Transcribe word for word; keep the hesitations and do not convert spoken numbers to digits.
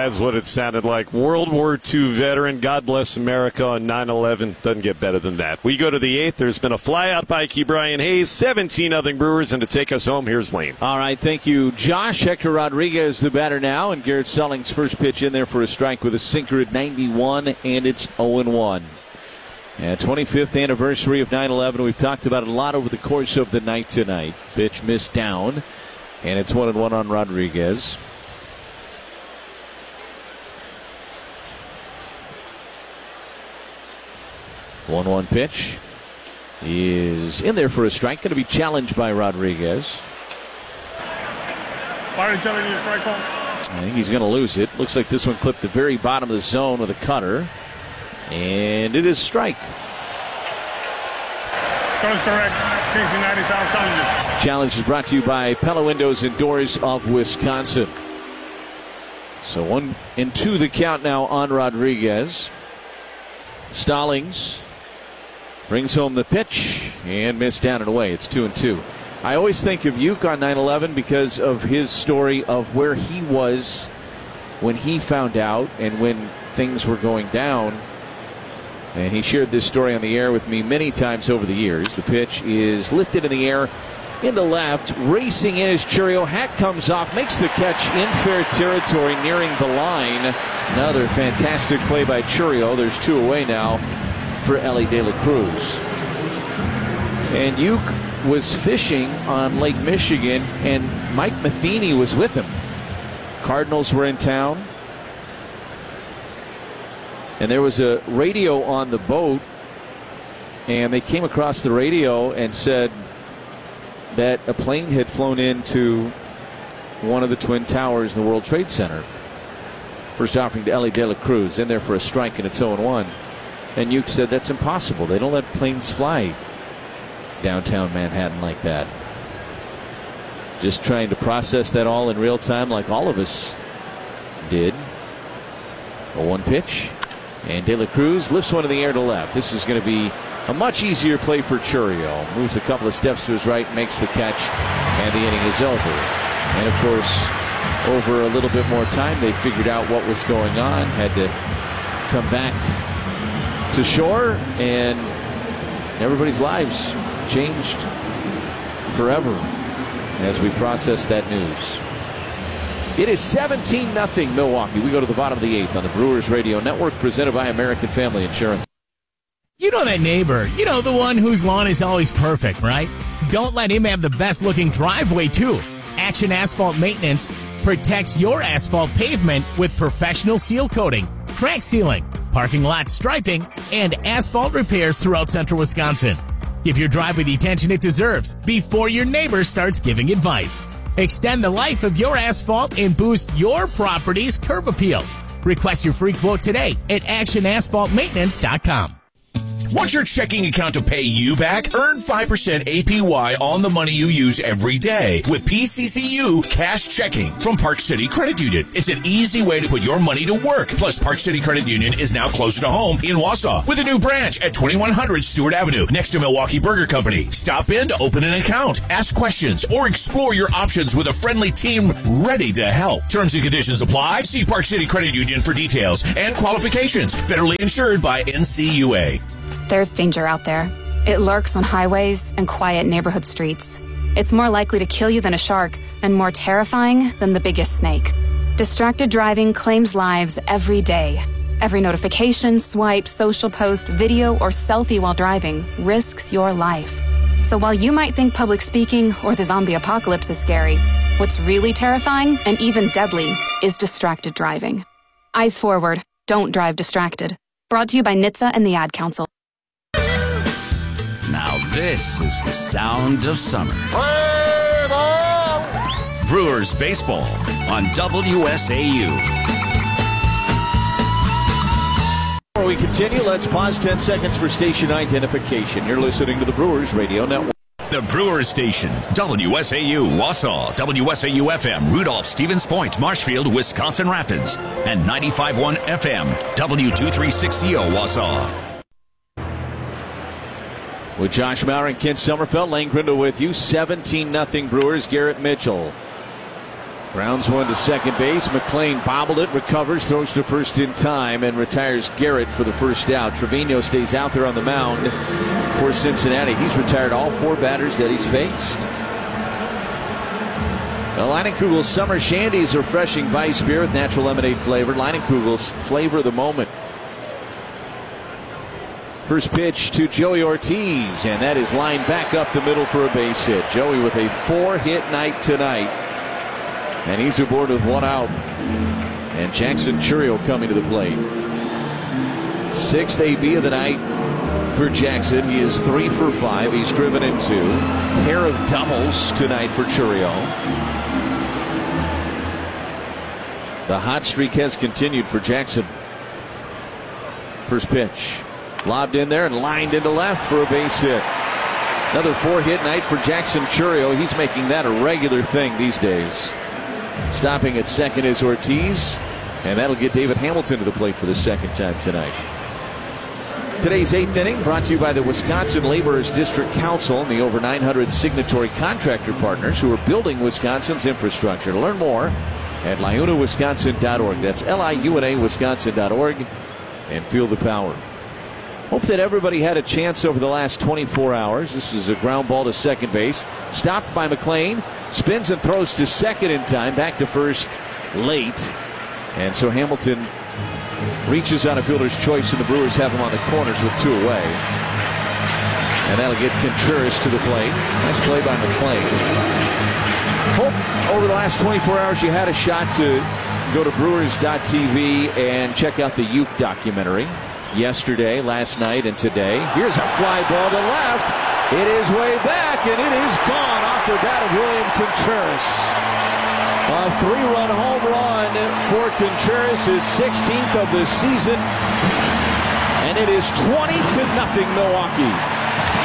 That's what it sounded like. World War Two veteran, God bless America on nine eleven. Doesn't get better than that. We go to the eighth. There's been a flyout by Ke'Bryan Hayes, seventeen nothing Brewers, and to take us home, here's Lane. All right, thank you, Josh. Hector Rodriguez, the batter now, and Garrett Selling's first pitch in there for a strike with a sinker at ninety-one, and it's oh and one. And twenty-fifth anniversary of nine eleven. We've talked about it a lot over the course of the night tonight. Pitch missed down, and it's one and one on Rodriguez. one one pitch is in there for a strike. Going to be challenged by Rodriguez. Fire telling you strike home. I think he's going to lose it. Looks like this one clipped the very bottom of the zone with a cutter. And it is strike. That is correct. Cincinnati South Challengers. Challenge is brought to you by Pella Windows and Doors of Wisconsin. So one and two the count now on Rodriguez. Stallings brings home the pitch and missed down and away. It's two and two. I always think of Uke on nine eleven because of his story of where he was when he found out and when things were going down. And he shared this story on the air with me many times over the years. The pitch is lifted in the air into left. Racing in is Chourio. Hat comes off, makes the catch in fair territory, nearing the line. Another fantastic play by Chourio. There's two away now for Elly De La Cruz. And Uke was fishing on Lake Michigan, and Mike Matheny was with him. Cardinals were in town. And there was a radio on the boat, and they came across the radio and said that a plane had flown into one of the Twin Towers in the World Trade Center. First offering to Elly De La Cruz, in there for a strike, and it's oh and one. And Uke said that's impossible. They don't let planes fly downtown Manhattan like that. Just trying to process that all in real time like all of us did. A one pitch. And De La Cruz lifts one in the air to left. This is going to be a much easier play for Chourio. Moves a couple of steps to his right, makes the catch, and the inning is over. And, of course, over a little bit more time, they figured out what was going on, had to come back to shore, and everybody's lives changed forever as we process that news. It is seventeen nothing Milwaukee. We go to the bottom of the eighth on the Brewers Radio Network, presented by American Family Insurance. You know that neighbor, you know the one whose lawn is always perfect, right? Don't let him have the best looking driveway too. Action Asphalt Maintenance protects your asphalt pavement with professional seal coating, crack sealing, parking lot striping, and asphalt repairs throughout central Wisconsin. Give your driveway the attention it deserves before your neighbor starts giving advice. Extend the life of your asphalt and boost your property's curb appeal. Request your free quote today at action asphalt maintenance dot com. Want your checking account to pay you back? Earn five percent A P Y on the money you use every day with P C C U Cash Checking from Park City Credit Union. It's an easy way to put your money to work. Plus, Park City Credit Union is now closer to home in Wausau with a new branch at twenty-one hundred Stewart Avenue next to Milwaukee Burger Company. Stop in to open an account, ask questions, or explore your options with a friendly team ready to help. Terms and conditions apply. See Park City Credit Union for details and qualifications. Federally insured by N C U A. There's danger out there. It lurks on highways and quiet neighborhood streets. It's more likely to kill you than a shark and more terrifying than the biggest snake. Distracted driving claims lives every day. Every notification, swipe, social post, video, or selfie while driving risks your life. So while you might think public speaking or the zombie apocalypse is scary, what's really terrifying and even deadly is distracted driving. Eyes forward. Don't drive distracted. Brought to you by N H T S A and the Ad Council. Now this is the sound of summer. Brewers baseball on W S A U. Before we continue, let's pause ten seconds for station identification. You're listening to the Brewers Radio Network. The Brewers Station, W S A U, Wausau, W S A U F M, Rudolph, Stevens Point, Marshfield, Wisconsin Rapids, and ninety-five point one F M, W two thirty-six C O, Wausau. With Josh Maurer and Kent Sommerfeld, Lane Grindle with you. seventeen nothing Brewers. Garrett Mitchell Grounds one to second base. McLean bobbled it, recovers, throws to first in time, and retires Garrett for the first out. Trevino stays out there on the mound for Cincinnati. He's retired all four batters that he's faced. The Leinenkugel's Summer Shandies, refreshing Weiss beer with natural lemonade flavor. Leinenkugel's flavor of the moment. First pitch to Joey Ortiz, and that is lined back up the middle for a base hit. Joey with a four-hit night tonight, and he's aboard with one out. And Jackson Chourio coming to the plate. Sixth A B of the night for Jackson. He is three for five. He's driven in two. Pair of doubles tonight for Chourio. The hot streak has continued for Jackson. First pitch. Lobbed in there and lined into left for a base hit. Another four-hit night for Jackson Chourio. He's making that a regular thing these days. Stopping at second is Ortiz, and that'll get David Hamilton to the plate for the second time tonight. Today's eighth inning brought to you by the Wisconsin Laborers District Council and the over nine hundred signatory contractor partners who are building Wisconsin's infrastructure. To learn more at liuna wisconsin dot org. That's L I U N A Wisconsin dot org, and feel the power. Hope that everybody had a chance over the last twenty-four hours. This is a ground ball to second base. Stopped by McLean. Spins and throws to second in time. Back to first late. And so Hamilton reaches on a fielder's choice, and the Brewers have him on the corners with two away. And that'll get Contreras to the plate. Nice play by McLean. Hope over the last twenty-four hours you had a shot to go to brewers dot T V and check out the Uke documentary. Yesterday, last night, and today. Here's a fly ball to left. It is way back, and it is gone off the bat of William Contreras. A three-run home run for Contreras, his sixteenth of the season, and it is twenty to nothing Milwaukee.